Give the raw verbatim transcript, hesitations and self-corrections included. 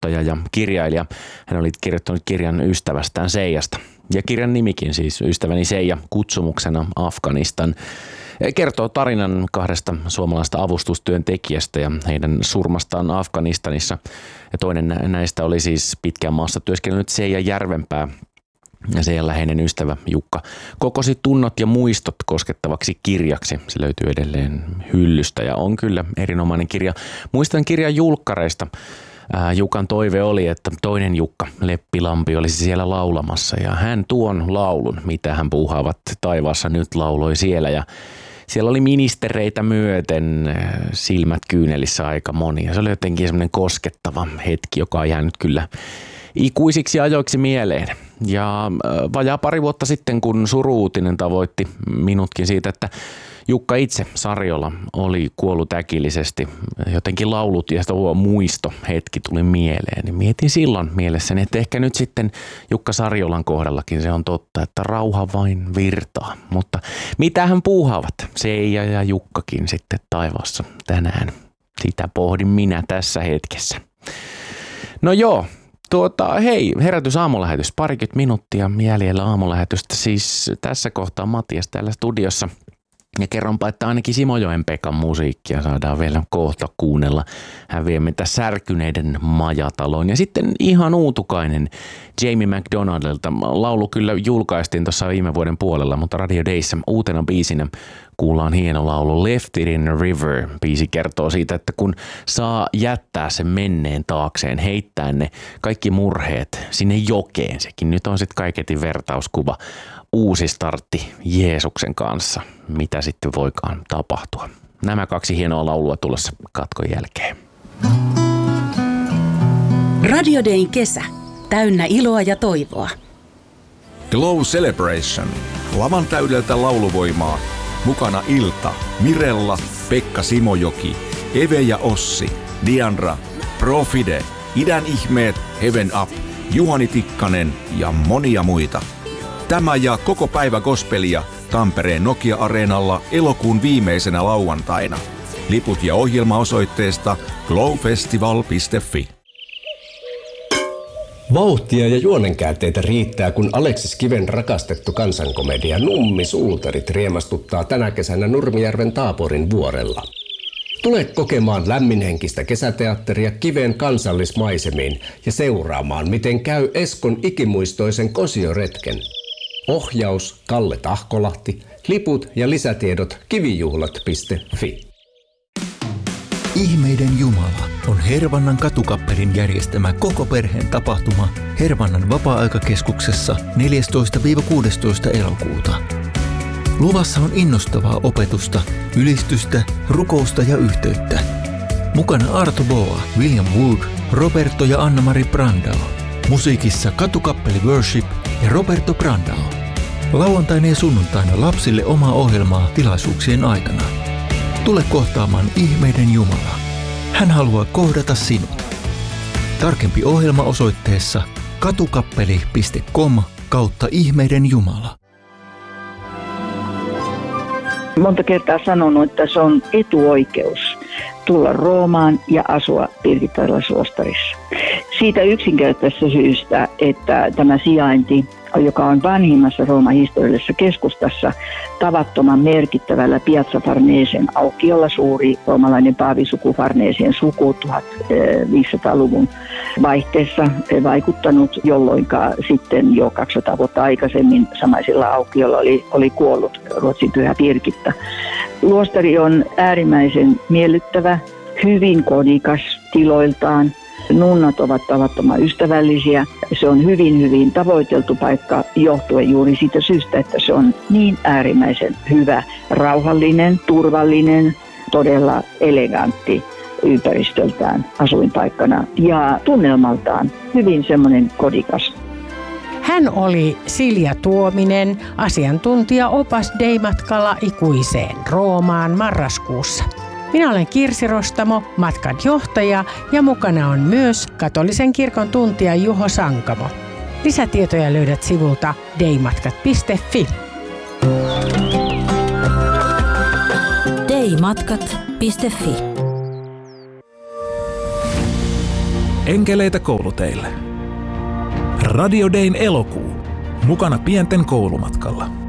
kirjoittaja ja kirjailija. Hän oli kirjoittanut kirjan ystävästään Seijasta. Ja kirjan nimikin siis Ystäväni Seija kutsumuksena Afganistan kertoo tarinan kahdesta suomalaista avustustyöntekijästä ja heidän surmastaan Afganistanissa. Ja toinen näistä oli siis pitkään maassa työskennellyt Seija Järvenpää ja Seijan läheinen ystävä Jukka kokosi tunnot ja muistot koskettavaksi kirjaksi. Se löytyy edelleen hyllystä ja on kyllä erinomainen kirja. Muistan kirjan julkkareista. Jukan toive oli, että toinen Jukka, Leppilampi, olisi siellä laulamassa ja hän tuon laulun, mitä hän puuhaavat taivaassa nyt, lauloi siellä ja siellä oli ministereitä myöten, silmät kyynelissä aika moni ja se oli jotenkin semmoinen koskettava hetki, joka on jäänyt kyllä ikuisiksi ajoiksi mieleen. Ja vajaa pari vuotta sitten, kun suru-uutinen tavoitti minutkin siitä, että Jukka itse, Sariola, oli kuollut äkillisesti. Jotenkin laulut ja tuo muisto hetki tuli mieleen. Niin mietin silloin mielessäni, että ehkä nyt sitten Jukka Sariolan kohdallakin se on totta, että rauha vain virtaa. Mutta mitä hän puuhaavat, Seija ja Jukkakin sitten taivaassa tänään? Sitä pohdin minä tässä hetkessä. No joo. Tuota, hei, herätys aamulähetys, parikymmentä minuuttia jäljellä aamulähetystä. Siis tässä kohtaa Matias täällä studiossa. Ja kerronpa, että ainakin Simojoen Pekan musiikkia saadaan vielä kohta kuunnella. Hän vie meitä Särkyneiden majataloon. Ja sitten ihan uutukainen Jamie McDonaldilta. Laulu kyllä julkaistiin tuossa viime vuoden puolella, mutta Radio Dayssä uutena biisinä kuullaan hieno laulu Left It in the River. Biisi kertoo siitä, että kun saa jättää sen menneen taakseen, heittää ne kaikki murheet sinne jokeen. Sekin nyt on sitten kaiketin vertauskuva. Uusi startti Jeesuksen kanssa. Mitä sitten voikaan tapahtua? Nämä kaksi hienoa laulua tulossa katkon jälkeen. Radio Dayn kesä. Täynnä iloa ja toivoa. Glow Celebration. Lavan täydeltä lauluvoimaa. Mukana Ilta, Mirella, Pekka Simojoki, Eve ja Ossi, Diandra, Profide, Idän ihmeet, Heaven Up, Juhani Tikkanen ja monia muita. Tämä ja koko päivä gospelia Tampereen Nokia-areenalla elokuun viimeisenä lauantaina. Liput ja ohjelma osoitteesta glowfestival piste fi. Vauhtia ja juonenkäänteitä riittää, kun Aleksis Kiven rakastettu kansankomedia Nummi Suutarit riemastuttaa tänä kesänä Nurmijärven Taaporin vuorella. Tule kokemaan lämminhenkistä kesäteatteria Kiven kansallismaisemiin ja seuraamaan, miten käy Eskon ikimuistoisen kosioretken. Ohjaus Kalle Tahkolahti, liput ja lisätiedot kivijuhlat piste fi. Ihmeiden Jumala on Hervannan katukappelin järjestämä koko perheen tapahtuma Hervannan vapaa-aikakeskuksessa neljästoista kuudestoista elokuuta. Luvassa on innostavaa opetusta, ylistystä, rukousta ja yhteyttä. Mukana Arto Boa, William Wood, Roberto ja Anna-Mari Brandao. Musiikissa katukappeli Worship ja Roberto Brandao. Lauantaina ja sunnuntaina lapsille omaa ohjelmaa tilaisuuksien aikana. Tule kohtaamaan ihmeiden Jumala. Hän haluaa kohdata sinut. Tarkempi ohjelma osoitteessa katukappeli piste com kautta ihmeiden Jumala. Monta kertaa sanonut, että se on etuoikeus tulla Roomaan ja asua Pirkittalaisluostarissa. Siitä yksinkertaisesta syystä, että tämä sijainti, joka on vanhimmassa Rooman historiallisessa keskustassa, tavattoman merkittävällä Piazza Farnesien aukiolla, suuri roomalainen paavisuku Farnesien suku viisitoistasadan-luvun vaihteessa vaikuttanut, jolloin sitten jo kaksisataa vuotta aikaisemmin samaisilla aukiolla oli, oli kuollut Ruotsin pyhä Pirkitta. Luostari on äärimmäisen miellyttävä, hyvin kodikas tiloiltaan. Nunnat ovat tavattoman ystävällisiä. Se on hyvin, hyvin tavoiteltu paikka johtuen juuri siitä syystä, että se on niin äärimmäisen hyvä, rauhallinen, turvallinen, todella elegantti ympäristöltään asuinpaikkana ja tunnelmaltaan hyvin semmoinen kodikas. Hän oli Silja Tuominen, asiantuntija opas Day-matkalla ikuiseen Roomaan marraskuussa. Minä olen Kirsi Rostamo, matkan johtaja, ja mukana on myös katolisen kirkon tuntija Juho Sankamo. Lisätietoja löydät sivulta daymatkat piste fi. daymatkat piste fi. Enkeleitä kouluteille. Radio Dayn elokuu. Mukana pienten koulumatkalla.